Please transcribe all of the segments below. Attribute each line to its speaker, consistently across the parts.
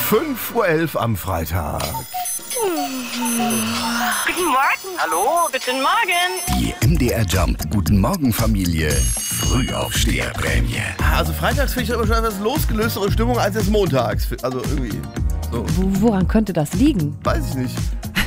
Speaker 1: 5:11 Uhr am Freitag.
Speaker 2: Guten Morgen. Hallo, guten Morgen.
Speaker 3: Die MDR Jump Guten Morgen Familie Frühaufsteherprämie.
Speaker 1: Also freitags finde ich immer schon etwas losgelöstere Stimmung als jetzt montags. Also irgendwie so.
Speaker 4: Woran könnte das liegen?
Speaker 1: Weiß ich nicht.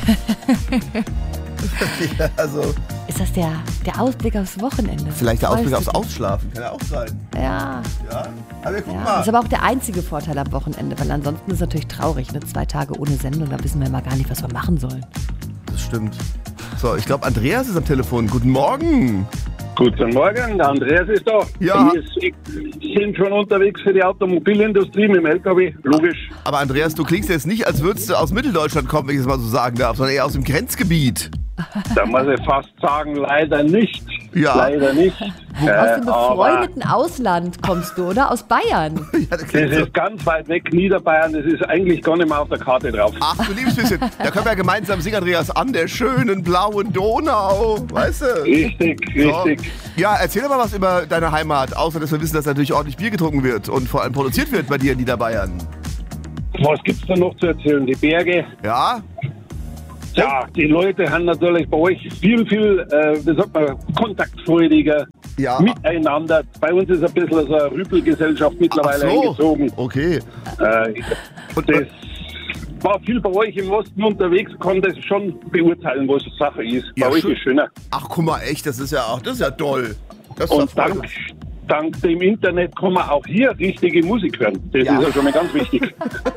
Speaker 1: Ja, also
Speaker 4: Ist das der Ausblick aufs Wochenende?
Speaker 1: vielleicht der
Speaker 4: Weißt
Speaker 1: Ausblick
Speaker 4: du
Speaker 1: aufs
Speaker 4: nicht.
Speaker 1: Ausschlafen. Kann ja auch sein.
Speaker 4: Ja.
Speaker 1: Ja, aber wir gucken
Speaker 4: Ja,
Speaker 1: mal.
Speaker 4: ist aber auch der einzige Vorteil am Wochenende, weil ansonsten ist es natürlich traurig, ne? 2 Tage ohne Sendung, da wissen wir immer gar nicht, was wir machen sollen.
Speaker 1: Das stimmt. So, ich glaube, Andreas ist am Telefon. Guten Morgen.
Speaker 5: Guten Morgen, der Andreas ist da.
Speaker 1: Ja.
Speaker 5: Wir sind schon unterwegs für die Automobilindustrie mit dem LKW, logisch.
Speaker 1: Aber Andreas, du klingst jetzt nicht, als würdest du aus Mitteldeutschland kommen, wenn ich es mal so sagen darf, sondern eher aus dem Grenzgebiet.
Speaker 5: Da muss ich fast sagen, leider nicht.
Speaker 1: Ja.
Speaker 5: Leider nicht.
Speaker 4: Aus dem
Speaker 5: Aber
Speaker 4: befreundeten Ausland kommst du, oder? Aus Bayern.
Speaker 1: Ja, das
Speaker 5: das
Speaker 1: klingt so.
Speaker 5: ist ganz weit weg, Niederbayern, das ist eigentlich gar nicht mehr auf der Karte drauf.
Speaker 1: Ach, du liebes bisschen. Da können wir ja gemeinsam singen, Andreas, an der schönen blauen Donau. Weißt du?
Speaker 5: Richtig, richtig.
Speaker 1: So. Ja, erzähl doch mal was über deine Heimat, außer dass wir wissen, dass natürlich ordentlich Bier getrunken wird und vor allem produziert wird bei dir in Niederbayern.
Speaker 5: Was gibt's da noch zu erzählen? Die Berge.
Speaker 1: Ja?
Speaker 5: Ja, die Leute haben natürlich bei euch viel, wie sagt man, kontaktfreudiger
Speaker 1: Ja.
Speaker 5: miteinander. Bei uns ist ein bisschen so eine Rüpelgesellschaft mittlerweile
Speaker 1: Ach so.
Speaker 5: eingezogen.
Speaker 1: Okay.
Speaker 5: Und das war viel bei euch im Osten unterwegs, konnte das schon beurteilen, was die Sache ist.
Speaker 1: Ja,
Speaker 5: bei euch
Speaker 1: schön.
Speaker 5: ist schöner.
Speaker 1: Ach, guck mal, echt, das ist ja toll. Das ist
Speaker 5: Und
Speaker 1: doch
Speaker 5: dank dem Internet kann man auch hier richtige Musik hören. Das
Speaker 1: Ja.
Speaker 5: ist ja schon mal ganz wichtig.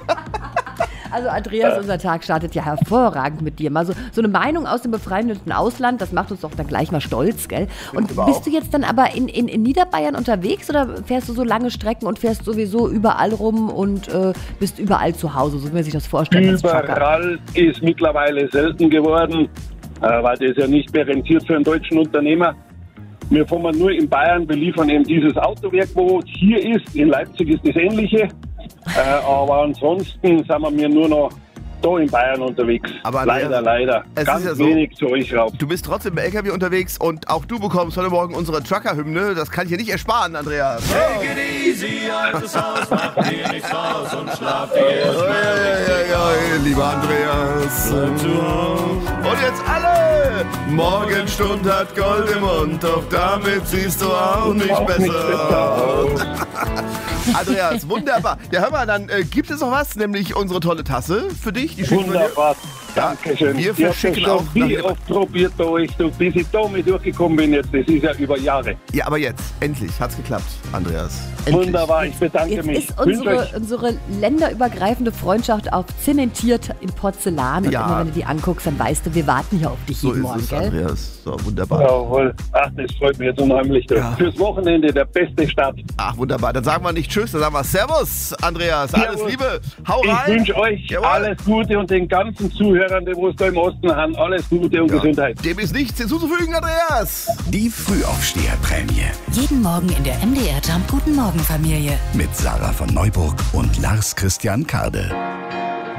Speaker 4: Also Andreas, unser Tag startet ja hervorragend mit dir. Mal so eine Meinung aus dem befreundeten Ausland, das macht uns doch dann gleich mal stolz, gell? Und
Speaker 1: aber
Speaker 4: bist
Speaker 1: auch.
Speaker 4: du jetzt dann aber in Niederbayern unterwegs oder fährst du so lange Strecken und fährst sowieso überall rum und bist überall zu Hause, so wie man sich das vorstellt als Trucker?
Speaker 5: Überall ist mittlerweile selten geworden, weil das ja nicht mehr rentiert für einen deutschen Unternehmer. Wir fahren nur in Bayern, beliefern eben dieses Autowerk, wo es hier ist. In Leipzig ist das Ähnliche. Aber ansonsten sind wir nur noch da in Bayern unterwegs.
Speaker 1: Aber
Speaker 5: leider.
Speaker 1: es ist
Speaker 5: Ganz
Speaker 1: ja so,
Speaker 5: wenig zu euch rauf.
Speaker 1: Du bist trotzdem im LKW unterwegs und auch du bekommst heute Morgen unsere Trucker-Hymne. Das kann ich dir nicht ersparen, Andreas.
Speaker 6: Take it easy, altes Haus, macht dir nichts raus und schlaf dir erst mal
Speaker 1: Ja, lieber Andreas. Und jetzt alle! Morgenstund hat Gold im Mund, doch damit siehst du auch nicht
Speaker 5: Auch nicht
Speaker 1: besser
Speaker 5: besser
Speaker 1: aus. Andreas, wunderbar. Ja, hör mal, dann gibt es noch was, nämlich unsere tolle Tasse für dich. Die schicken wir dir.
Speaker 5: Wunderbar. Dankeschön.
Speaker 1: wir
Speaker 5: Ich hab
Speaker 1: verschicken
Speaker 5: das
Speaker 1: auch
Speaker 5: schon
Speaker 1: nach-
Speaker 5: wie oft probiert bei euch, bis ich da mit durchgekommen bin jetzt. Das ist ja über Jahre.
Speaker 1: Ja, aber jetzt, endlich, hat's geklappt, Andreas. Endlich.
Speaker 5: Wunderbar, ich bedanke
Speaker 4: Jetzt
Speaker 5: mich.
Speaker 4: ist
Speaker 5: Wünsche euch
Speaker 4: unsere länderübergreifende Freundschaft auch zementiert in Porzellan. Und
Speaker 1: Ja.
Speaker 4: immer wenn du die anguckst, dann weißt du, wir warten hier auf dich
Speaker 1: So
Speaker 4: jeden
Speaker 1: ist
Speaker 4: Morgen,
Speaker 1: es,
Speaker 4: gell?
Speaker 1: Andreas. So, wunderbar.
Speaker 5: Jawohl. Ach, das freut mich jetzt unheimlich.
Speaker 1: Ja.
Speaker 5: Fürs Wochenende der beste Start.
Speaker 1: Ach, wunderbar. Dann sagen wir nicht Tschüss, dann sagen wir Servus, Andreas. Alles
Speaker 5: Jawohl.
Speaker 1: Liebe. Hau
Speaker 5: Ich
Speaker 1: rein.
Speaker 5: wünsche euch
Speaker 1: Jawohl.
Speaker 5: alles Gute und den ganzen Zuhörern, die wo es da im Osten haben, alles Gute und Gesundheit.
Speaker 1: Dem ist nichts hinzuzufügen, Andreas.
Speaker 3: Die Frühaufsteherprämie
Speaker 7: Jeden Morgen in der MDR Jump Guten Morgen Familie.
Speaker 3: mit Sarah von Neuburg und Lars Christian Kade.